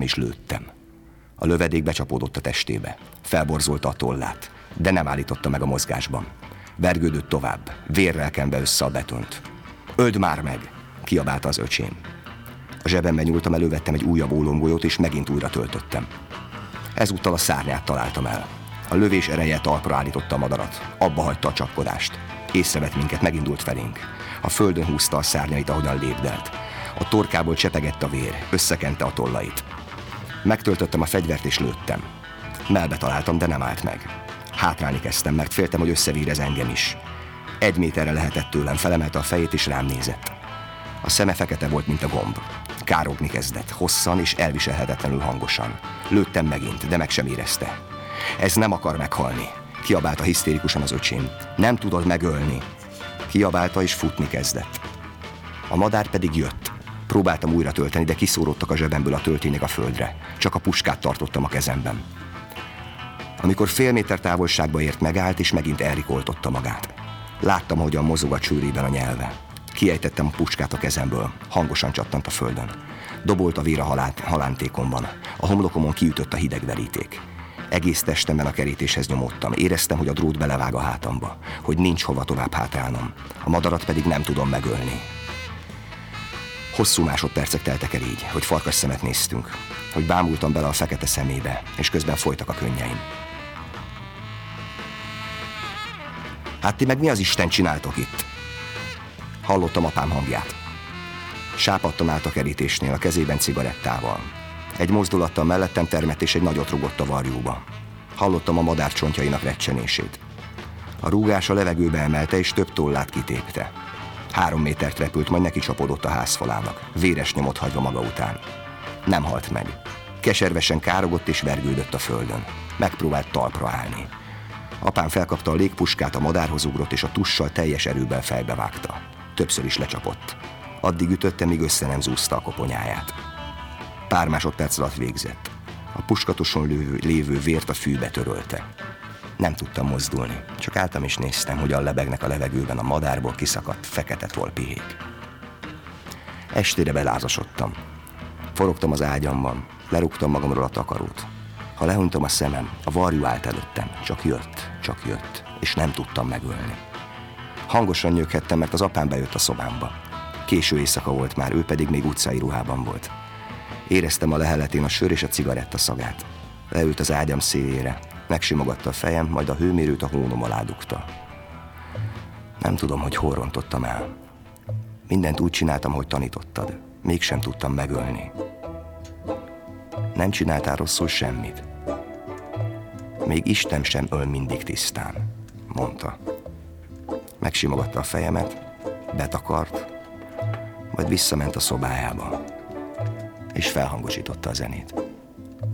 is lőttem. A lövedék becsapódott a testébe. Felborzolta a tollát, de nem állította meg a mozgásban. Vergődött tovább, vérrel kenve össze a betont. Öld már meg! Kiabálta az öcsém. A zsebembe nyúltam, elővettem egy újabb ólomgolyót, és megint újra töltöttem. Ezúttal a szárnyát találtam el. A lövés ereje talpra állította a madarat. Abba hagyta a csapkodást. Észrevett minket, megindult felénk. A földön húzta a szárnyait, ahogyan lépdelt. A torkából csepegett a vér, összekente a tollait. Megtöltöttem a fegyvert és lőttem. Mellbe találtam, de nem állt meg. Hátrálni kezdtem, mert féltem, hogy összevérez engem is. 1 méterre lehetett tőlem, felemelte a fejét és rám nézett. A szeme fekete volt, mint a gomb. Károgni kezdett, hosszan és elviselhetetlenül hangosan. Lőttem megint, de meg sem érezte. Ez nem akar meghalni, kiabálta hisztérikusan az öcsém. Nem tudod megölni. Kiabálta és futni kezdett. A madár pedig jött. Próbáltam újra tölteni, de kiszórodtak a zsebemből a töltények a földre. Csak a puskát tartottam a kezemben. Amikor fél méter távolságba ért, megállt, és megint elrikoltotta magát. Láttam, hogyan mozog a csőrében a nyelve. Kiejtettem a puskát a kezemből, hangosan csattant a földön. Dobolt a vér a halántékomban, a homlokomon kiütött a hideg veríték. Egész testemben a kerítéshez nyomódtam, éreztem, hogy a drót belevág a hátamba, hogy nincs hova tovább hátrálnom, a madarat pedig nem tudom megölni. Hosszú másodpercek teltek el így, hogy farkas szemet néztünk, hogy bámultam bele a fekete szemébe, és közben folytak a könnyeim. Hát ti meg mi az Isten csináltok itt? Hallottam apám hangját. Sápadtam át a kerítésnél, a kezében cigarettával. Egy mozdulattal mellettem termett, és egy nagyot rúgott a varjúba. Hallottam a madár csontjainak recsenését. A rúgás a levegőbe emelte, és több tollát kitépte. 3 métert repült, majd neki csapódott a házfalának, véres nyomot hagyva maga után. Nem halt meg. Keservesen károgott és vergődött a földön. Megpróbált talpra állni. Apám felkapta a légpuskát, a madárhoz ugrott, és a tussal teljes erővel fejbevágta. Többször is lecsapott. Addig ütötte, míg össze nem zúzta a koponyáját. Pár másodperc alatt végzett. A puskatoson lévő vért a fűbe törölte. Nem tudtam mozdulni, csak álltam és néztem, hogyan lebegnek a levegőben a madárból kiszakadt fekete tollpihék. Estére belázasodtam. Forogtam az ágyamban, lerúgtam magamról a takarót. Ha lehuntam a szemem, a varjú állt előttem, csak jött, és nem tudtam megölni. Hangosan nyöghettem, mert az apám bejött a szobámba. Késő éjszaka volt már, ő pedig még utcai ruhában volt. Éreztem a leheletén a sör és a cigaretta szagát. Leült az ágyam szélére, megsimogatta a fejem, majd a hőmérőt a hónom alá dugta. Nem tudom, hogy hol rontottam el. Mindent úgy csináltam, hogy tanítottad. Mégsem tudtam megölni. Nem csináltál rosszul semmit. Még Isten sem öl mindig tisztán, mondta. Megsimogatta a fejemet, betakart, majd visszament a szobájába, és felhangosította a zenét.